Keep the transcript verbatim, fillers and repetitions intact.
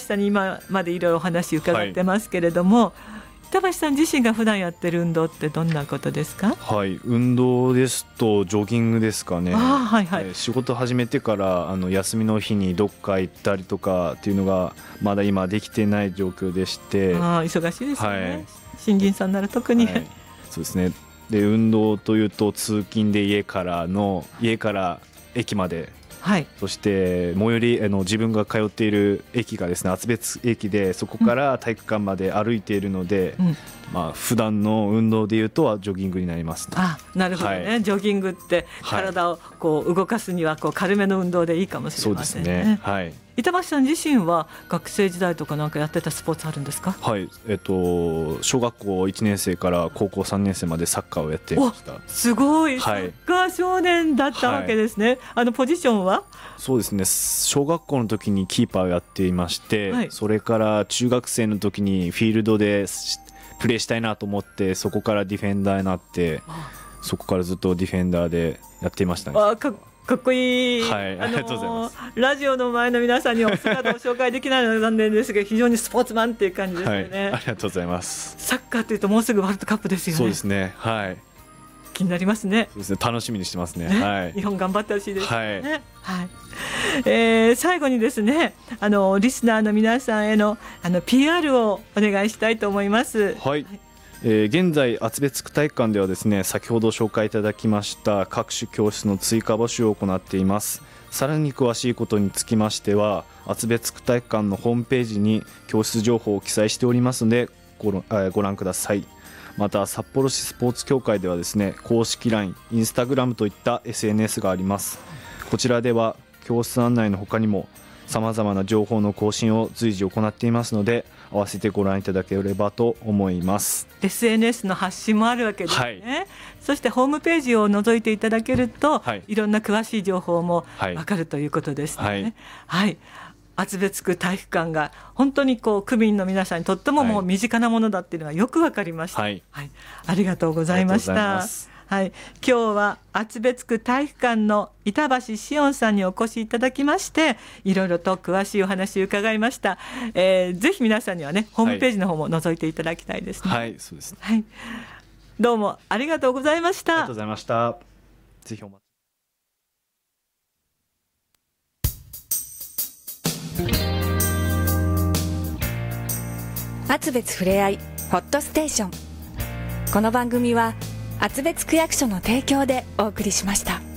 さんに今までいろいろお話伺ってますけれども、はい、板橋さん自身が普段やってる運動ってどんなことですか？ はい、運動ですとジョギングですかね。 あ、はいはい、 えー、仕事始めてからあの休みの日にどっか行ったりとかっていうのがまだ今できてない状況でして、 あ、忙しいですよね、はい、新人さんなら特に、はい、 そうですね。で運動というと通勤で家からの家から駅まで、はい、そして最寄りあの自分が通っている駅がですね厚別駅で、そこから体育館まで歩いているので、うん、まあ普段の運動でいうとはジョギングになりますね。 あ、なるほどね、はい、ジョギングって体をこう動かすにはこう軽めの運動でいいかもしれませんね。 そうですね、はい、 板橋さん自身は学生時代とかなんかやってたスポーツあるんですか？ はい、えっと、小学校いちねん生から高校さんねん生までサッカーをやっていました。 すごい、はい、サッカー少年だったわけですね、はい、あのポジションは？ そうですね、小学校の時にキーパーをやっていまして、はい、それから中学生の時にフィールドでプレーしたいなと思って、そこからディフェンダーになって、そこからずっとディフェンダーでやっていましたね。 あ、かかっこいい、 はい、ありがとうございます。 ラジオの前の皆さんにお姿を紹介できないのが残念ですが、非常にスポーツマンっていう感じですよね、 はい、ありがとうございます。 サッカーというともうすぐワールドカップですよね。 そうですね、はい、 気になりますね。 そうですね、楽しみにしてます ね, ね、 はい、 日本頑張ってほしいですね、 はいはい、えー、最後にですね、あのリスナーの皆さんへの、あの ピーアール をお願いしたいと思います。 はい、はい、えー、現在厚別区体育館ではですね、先ほど紹介いただきました各種教室の追加募集を行っています。さらに詳しいことにつきましては、厚別区体育館のホームページに教室情報を記載しておりますので ご, ご覧ください。また札幌市スポーツ協会ではですね、公式 ライン、インスタグラムといった エスエヌエス があります。こちらでは教室案内の他にもさまざまな情報の更新を随時行っていますので、合わせてご覧いただければと思います。 エスエヌエス の発信もあるわけですね、はい、そしてホームページを覗いていただけると、はい、いろんな詳しい情報も分かるということですね、はいはいはい、厚別区体育館が本当にこう区民の皆さんにとってももう身近なものだっていうのがよく分かりました、はいはい、ありがとうございました。はい、今日は厚別区体育館の板橋紫音さんにお越しいただきまして、いろいろと詳しいお話を伺いました、えー、ぜひ皆さんにはね、ホームページの方も覗いていただきたいですね。 はい、そうですね、 はい、どうもありがとうございました。 ありがとうございました。ぜひお待ち。 厚別ふれあいホットステーション。この番組は厚別区役所の提供でお送りしました。